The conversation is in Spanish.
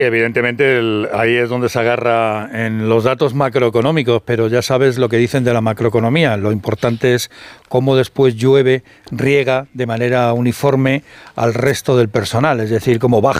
Evidentemente, ahí es donde se agarra en los datos macroeconómicos, pero ya sabes lo que dicen de la macroeconomía. Lo importante es cómo después llueve, riega de manera uniforme al resto del personal, es decir, cómo baja